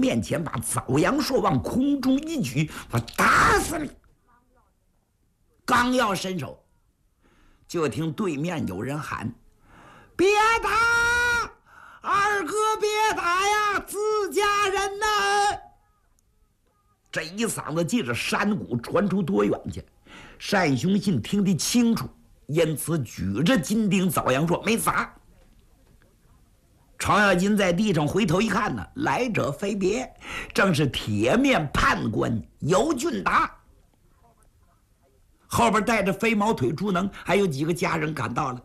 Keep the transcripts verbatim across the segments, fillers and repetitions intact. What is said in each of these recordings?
面前，把枣阳硕往空中一举，我打死你！刚要伸手，就听对面有人喊：“别打，二哥别打呀，自家人呐！”这一嗓子借着山谷传出多远去？单雄信听得清楚，因此举着金钉枣阳硕没砸。程咬金在地上回头一看呢，来者非别，正是铁面判官尤俊达。后边带着飞毛腿朱能还有几个家人赶到了。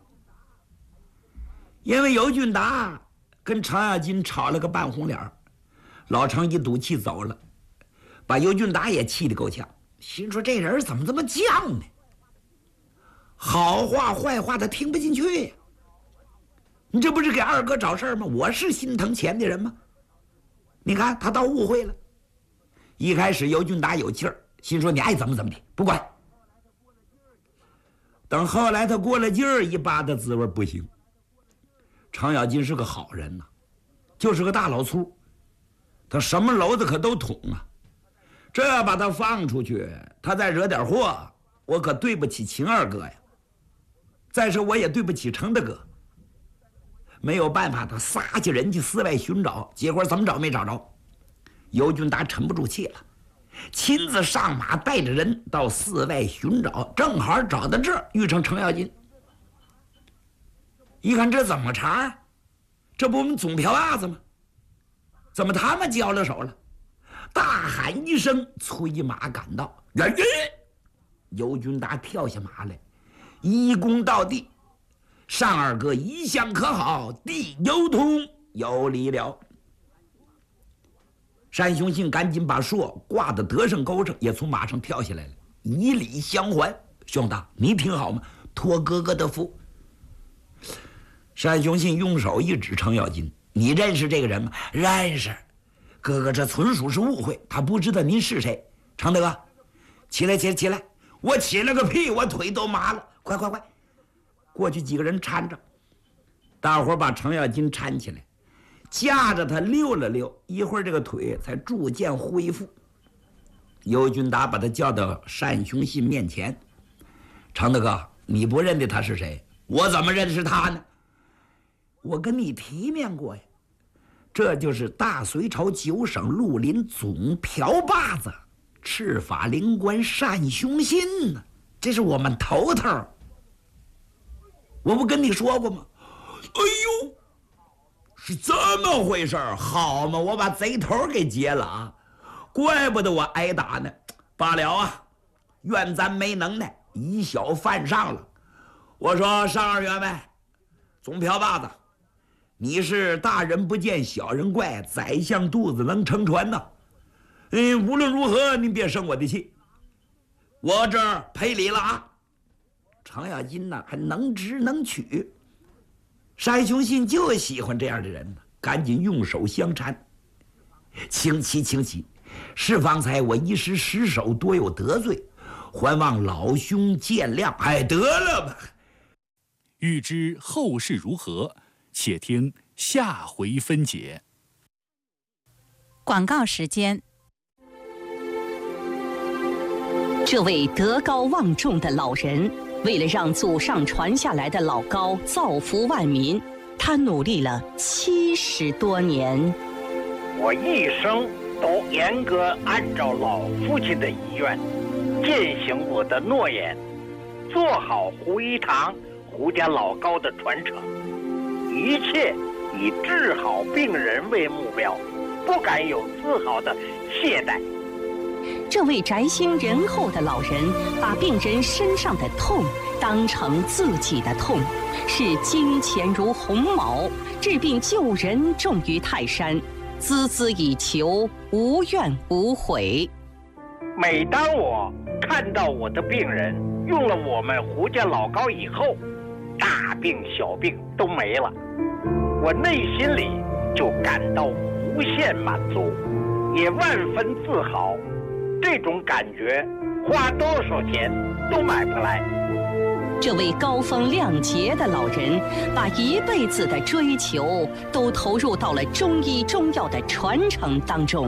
因为尤俊达跟程咬金吵了个半红脸，老程一赌气走了，把尤俊达也气得够呛，心说这人怎么这么犟呢？好话坏话他听不进去呀！你这不是给二哥找事儿吗？我是心疼钱的人吗？你看他倒误会了。一开始尤俊达有气儿，心说你爱怎么怎么的，不管。等后来他过了劲儿，一扒的滋味不行。程咬金是个好人呐、啊，就是个大老粗，他什么篓子可都捅啊。这把他放出去，他再惹点祸，我可对不起秦二哥呀。再说我也对不起程大哥。没有办法，他撒起人去寺外寻找，结果怎么找没找着。尤俊达沉不住气了，亲自上马带着人到寺外寻找，正好找到这儿，遇上程咬金。一看这怎么茬？这不我们总瓢把子吗？怎么他们交了手了？大喊一声，催马赶到。人人，尤俊达跳下马来，一躬到地。单二哥一向可好，地有通有理了。单雄信赶紧把槊挂到德胜沟上，也从马上跳下来了，以礼相还。兄弟，你挺好吗？托哥哥的福。单雄信用手一指程咬金：“你认识这个人吗？”“认识。”“哥哥，这纯属是误会，他不知道您是谁。”“程大哥，起来，起来，起来！”“我起了个屁，我腿都麻了！”“快快快！”过去几个人搀着，大伙把程咬金搀起来，架着他溜了溜，一会儿这个腿才逐渐恢复。尤俊达把他叫到单雄信面前：“程大哥，你不认得他是谁？我怎么认识他呢？”“我跟你提面过呀，这就是大隋朝九省绿林总瓢把子赤法灵官单雄信呢，这是我们头头。我不跟你说过吗？”“哎呦，是这么回事儿，好嘛，我把贼头给劫了啊！怪不得我挨打呢。罢了啊，怨咱没能耐，以小犯上了。我说单二员外，总瓢把子，你是大人不见小人怪，宰相肚子能撑船呐。嗯，无论如何，您别生我的气，我这儿赔礼了啊。”程咬金呢，还能直能取，单雄信就喜欢这样的人呢，赶紧用手相搀：“请起，请起，是方才我一时失手，多有得罪，还望老兄见谅。”“哎，得了吧！” 欲知后事如何，且听下回分解。 广告时间。 这位德高望重的老人，为了让祖上传下来的老高造福万民，他努力了七十多年。 我一生都严格按照老父亲的遗愿，践行我的诺言，做好胡一堂、胡家老高的传承，一切以治好病人为目标，不敢有丝毫的懈怠。 这位宅心仁厚的老人，把病人身上的痛当成自己的痛，视金钱如鸿毛，治病救人重于泰山，孜孜以求，无怨无悔。 每当我看到我的病人用了我们胡家老高以后，大病小病都没了，我内心里就感到无限满足，也万分自豪。这种感觉花多少钱都买不来。 这位高风亮节的老人，把一辈子的追求都投入到了中医中药的传承当中。